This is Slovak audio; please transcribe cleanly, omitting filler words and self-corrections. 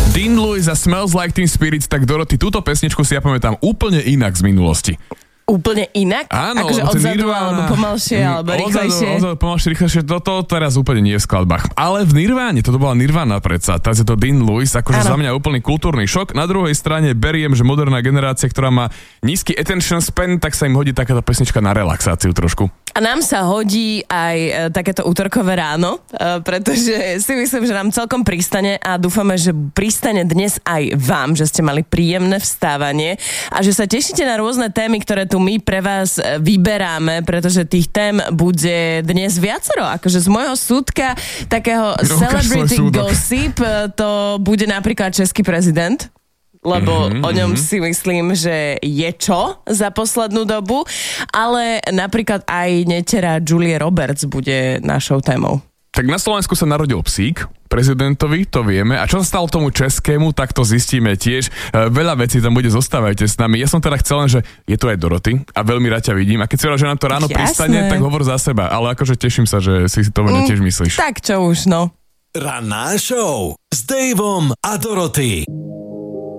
Dean Lewis a Smells Like Teen Spirit, tak Dorothy, túto pesničku si ja pamätám úplne inak z minulosti. Úplne inak? Áno, akože odzadu, alebo pomalšie, alebo rýchlejšie? Odzadu, pomalšie, rýchlejšie, toto teraz úplne nie je v skladbách. Ale v Nirváne, toto bola Nirvana predsa, teraz je to Dean Lewis, akože za mňa úplný kultúrny šok. Na druhej strane beriem, že moderná generácia, ktorá má nízky attention span, tak sa im hodí takáto pesnička na relaxáciu trošku. A nám sa hodí aj takéto útorkové ráno, pretože si myslím, že nám celkom pristane a dúfame, že pristane dnes aj vám, že ste mali príjemné vstávanie a že sa tešíte na rôzne témy, ktoré tu my pre vás vyberáme, pretože tých tém bude dnes viacero. Akože z môjho súdka takého celebrity gossip to bude napríklad český prezident, lebo o ňom si myslím, že je čo za poslednú dobu, ale napríklad aj netera Julie Roberts bude našou témou. Tak na Slovensku sa narodil psík, prezidentovi, to vieme. A čo sa stalo tomu českému, tak to zistíme tiež. Veľa vecí tam bude, zostávajte s nami. Ja som teda chcel len, že je to aj Dorothy a veľmi rád ťa vidím. A keď si hovorila, že nám to ráno pristane, tak hovor za seba. Ale akože teším sa, že si to tiež myslíš. Tak čo už, no. Ranná show s Daveom a Dorothy.